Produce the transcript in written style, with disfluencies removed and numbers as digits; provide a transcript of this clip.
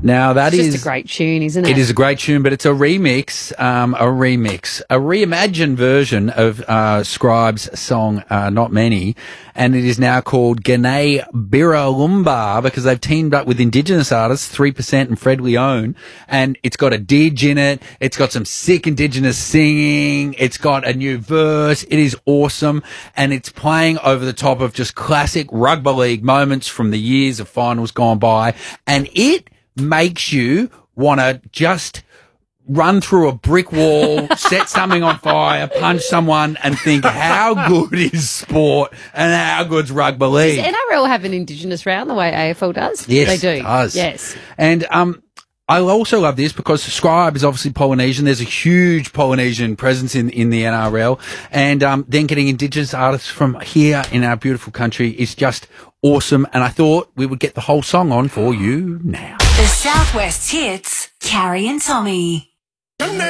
Now, It's just a great tune, isn't it? It is a great tune, but it's a remix, a reimagined version of Scribe's song, Not Many, and it is now called G'nai Birralumba because they've teamed up with Indigenous artists, 3% and Fred Leone, and it's got a didge in it, it's got some sick Indigenous singing, it's got a new verse, it is awesome, and it's playing over the top of just classic rugby league moments from the years of finals gone by, and it makes you want to just run through a brick wall, set something on fire, punch someone, and think, how good is sport and how good's rugby league? Does NRL have an Indigenous round the way AFL does? Yes, they do. It does. Yes. And I also love this because Scribe is obviously Polynesian. There's a huge Polynesian presence in the NRL. And then getting Indigenous artists from here in our beautiful country is just awesome. And I thought we would get the whole song on for you now. The Southwest Hits, Carrie and Tommy.